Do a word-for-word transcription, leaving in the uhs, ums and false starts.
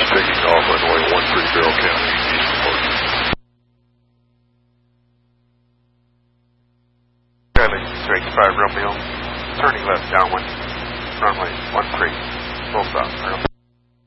taking off runway one three Barrow County, east departure. Skyline two eighty-five Romeo, turning left downwind, runway one three, full stop.